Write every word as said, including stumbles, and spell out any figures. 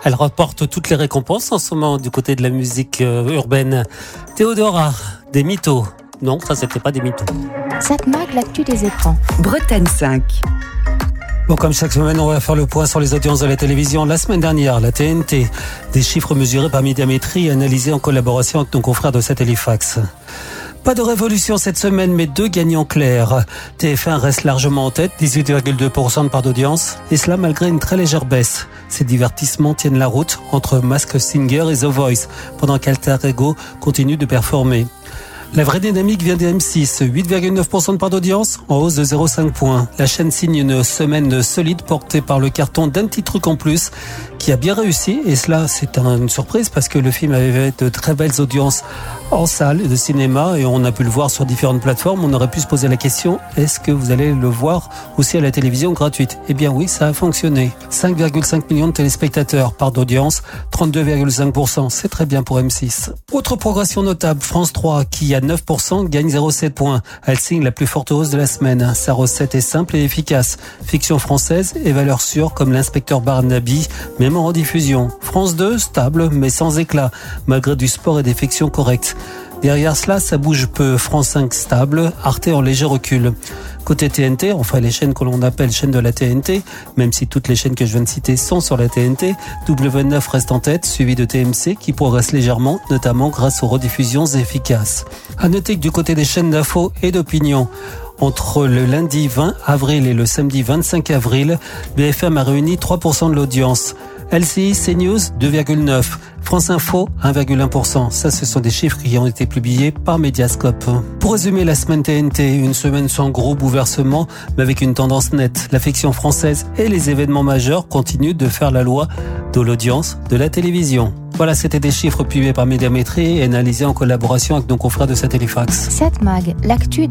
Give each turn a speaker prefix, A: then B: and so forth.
A: Elle remporte toutes les récompenses en ce moment du côté de la musique euh, urbaine. Théodora, des mythos. Non, ça c'était pas des mythos.
B: Satmag, l'actu des écrans.
C: Bretagne cinq.
A: Bon, comme chaque semaine, on va faire le point sur les audiences de la télévision. La semaine dernière, la T N T, des chiffres mesurés par Médiamétrie et analysés en collaboration avec nos confrères de Satellifax. Pas de révolution cette semaine, mais deux gagnants clairs. T F un reste largement en tête, dix-huit virgule deux pour cent de part d'audience, et cela malgré une très légère baisse. Ces divertissements tiennent la route entre Masked Singer et The Voice, pendant qu'Alter Ego continue de performer. La vraie dynamique vient des M six, huit virgule neuf pour cent de part d'audience, en hausse de zéro virgule cinq points. La chaîne signe une semaine solide portée par le carton d'un petit truc en plus qui a bien réussi. Et cela, c'est une surprise parce que le film avait de très belles audiences en salle de cinéma et on a pu le voir sur différentes plateformes. On aurait pu se poser la question, est-ce que vous allez le voir aussi à la télévision gratuite? Eh bien oui, ça a fonctionné. cinq virgule cinq millions de téléspectateurs, part d'audience, trente-deux virgule cinq pour cent. C'est très bien pour M six. Autre progression notable, France trois qui a neuf pour cent gagne zéro virgule sept points. Elle signe la plus forte hausse de la semaine. Sa recette est simple et efficace. Fiction française et valeurs sûres comme l'inspecteur Barnaby, même en rediffusion. France deux, stable mais sans éclat, malgré du sport et des fictions correctes. Derrière cela, ça bouge peu. France cinq stable, Arte en léger recul. Côté T N T, enfin les chaînes que l'on appelle chaînes de la T N T, même si toutes les chaînes que je viens de citer sont sur la T N T, W neuf reste en tête, suivi de T M C qui progresse légèrement, notamment grâce aux rediffusions efficaces. À noter que du côté des chaînes d'info et d'opinion, entre le lundi vingt avril et le samedi vingt-cinq avril, B F M a réuni trois pour cent de l'audience. L C I, CNews, deux virgule neuf pour cent. France Info, un virgule un pour cent. Ça, ce sont des chiffres qui ont été publiés par Mediascope. Pour résumer la semaine T N T, une semaine sans gros bouleversements, mais avec une tendance nette. La fiction française et les événements majeurs continuent de faire la loi de l'audience de la télévision. Voilà, c'était des chiffres publiés par Médiamétrie et analysés en collaboration avec nos confrères de Satellifax.
B: Satmag, l'actu